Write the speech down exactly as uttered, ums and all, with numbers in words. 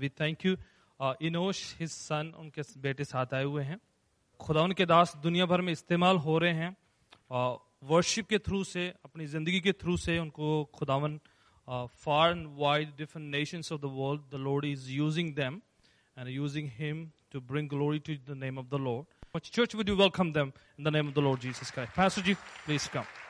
We thank you इनोश his son, उनके बेटे साथ आए हुए हैं. खुदा उनके दास दुनिया भर में इस्तेमाल हो रहे हैं. वर्शिप के थ्रू से, अपनी ज़िंदगी के थ्रू से उनको खुदावन far and wide different Nations of the world, the Lord is using them and using him to bring glory to the name of the Lord. Church, would you welcome them in the name of the Lord Jesus Christ? Pastor Ji, please come.